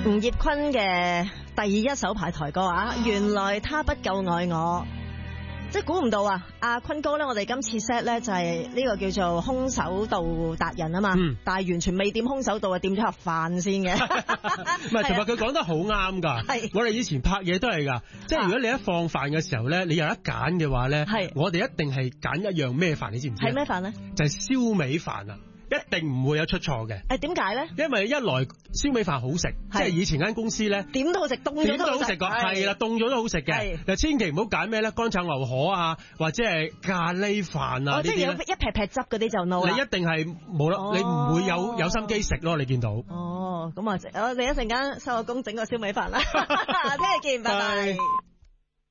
吳業坤嘅第一首排台歌啊，原來他不夠愛我。即係估唔到啊！阿坤哥咧，我哋今次 set 咧就係呢個叫做空手道達人啊嘛，但係完全未掂空手道啊，掂咗盒飯先嘅。 唔係，同埋佢講得好啱㗎。我哋以前拍嘢都係㗎，即係如果你一放飯嘅時候咧，你有得揀嘅話咧，我哋一定係揀一樣咩飯，你知唔知？係咩飯咧？ 就係燒味飯啊！一定唔會有出錯嘅。 點解咧？ 因為一來燒味飯好食，即係以前間公司咧點都好食，凍咗都好食㗎。係啦， 凍咗都好食嘅。嗱，千祈唔好揀咩咧，乾炒牛河啊，或者係咖喱飯啊。 即係有一劈劈汁嗰啲就 no 啦。 你一定係冇啦，你唔會有心機食咯。你見到。 咁啊，你一陣間收個工整個燒味飯啦。聽日見，拜拜。